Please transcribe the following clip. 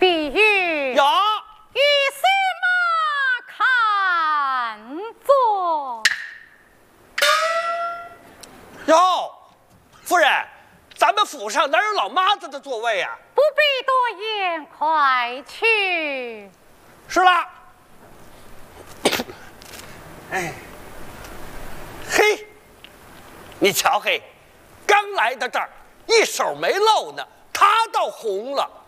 比喻有与司马看坐。 哟，夫人，咱们府上哪有老妈子的座位啊？ 不必多言，快去。 是啦。哎，嘿，你瞧嘿，刚来到这儿，一手没露呢，他倒红了。